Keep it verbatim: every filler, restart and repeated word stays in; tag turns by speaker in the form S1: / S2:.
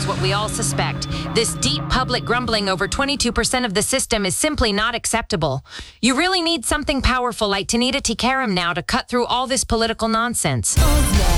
S1: what we all suspect. This deep public grumbling over twenty-two percent of the system is simply not acceptable. You really need something powerful like Tanita Tikaram now to cut through all this political nonsense.